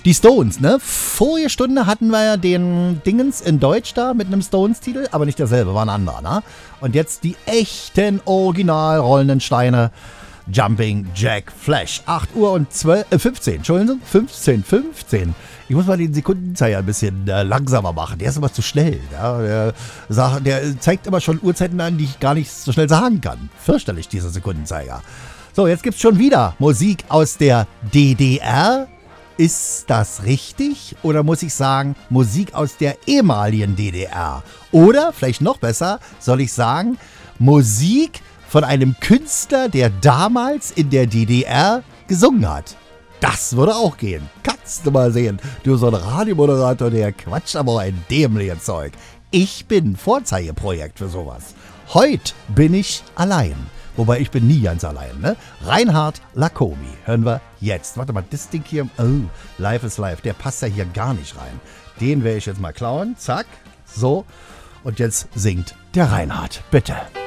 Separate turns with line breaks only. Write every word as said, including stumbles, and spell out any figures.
Die Stones, ne? Vorige Stunde hatten wir ja den Dingens in Deutsch da mit einem Stones-Titel, aber nicht derselbe, war ein anderer, ne? Und jetzt die echten original rollenden Steine. Jumping Jack Flash. acht Uhr und zwölf, äh, fünfzehn, Entschuldigung, fünfzehn, fünfzehn. Ich muss mal den Sekundenzeiger ein bisschen äh, langsamer machen. Der ist immer zu schnell. Ja? Der, sagt, der zeigt immer schon Uhrzeiten an, die ich gar nicht so schnell sagen kann. Fürchterlich, dieser Sekundenzeiger. So, jetzt gibt's schon wieder Musik aus der D D R. Ist das richtig? Oder muss ich sagen, Musik aus der ehemaligen D D R? Oder, vielleicht noch besser, soll ich sagen, Musik von einem Künstler, der damals in der D D R gesungen hat. Das würde auch gehen. Kannst du mal sehen. Du so ein Radiomoderator, der quatscht aber ein dämliches Zeug. Ich bin Vorzeigeprojekt für sowas. Heute bin ich allein. Wobei, ich bin nie ganz allein, ne? Reinhard Lacomi hören wir jetzt. Warte mal, das Ding hier, oh, Life is Life, der passt ja hier gar nicht rein. Den werde ich jetzt mal klauen. Zack, so. Und jetzt singt der Reinhard, bitte.